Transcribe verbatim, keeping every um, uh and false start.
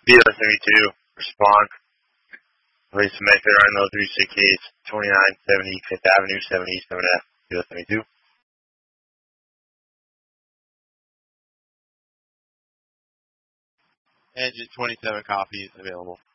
B S seventy-two, respond. Police method on those three six eight, twenty-nine seventy Fifth Avenue, seventy-seven F, B S seventy-two. Engine twenty-seven copies available.